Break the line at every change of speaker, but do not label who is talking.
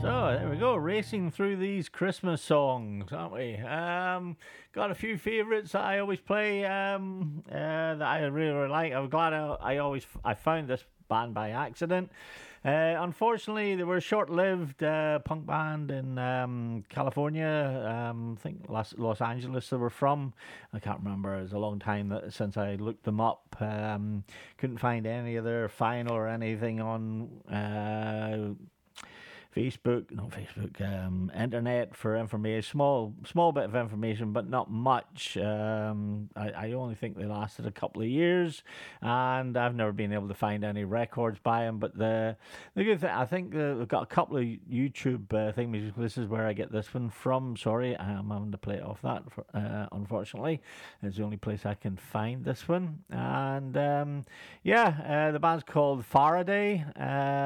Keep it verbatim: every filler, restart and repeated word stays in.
So there we go, racing through these Christmas songs, aren't we? Um, got a few favourites that I always play um, uh, that I really, really like. I'm glad I, I always I found this band by accident. Uh, unfortunately, they were a short-lived uh, punk band in um, California. Um, I think Los, Los Angeles they were from. I can't remember. It was a long time that, since I looked them up. Um, couldn't find any of their final or anything on Uh, Facebook, not Facebook, um, internet for information. Small, small bit of information, but not much. Um, I, I only think they lasted a couple of years, and I've never been able to find any records by them. But the the good thing, I think uh, we've got a couple of YouTube uh, things. This is where I get this one from. Sorry, I'm having to play it off that. For, uh, unfortunately, it's the only place I can find this one. And um, yeah, uh, the band's called Faraday. Uh,